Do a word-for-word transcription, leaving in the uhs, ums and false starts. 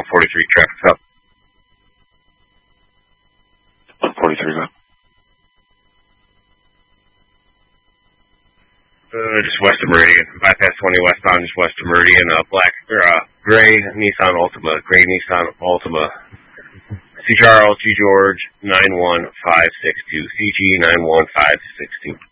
forty-three, traffic's up. one forty-three, go. Uh, just west of Meridian. Bypass twenty westbound, just west of Meridian. Uh, black, or, uh, gray Nissan Altima. Gray Nissan Altima. C. Charles, G. George, nine one five six two. C G nine one five six two.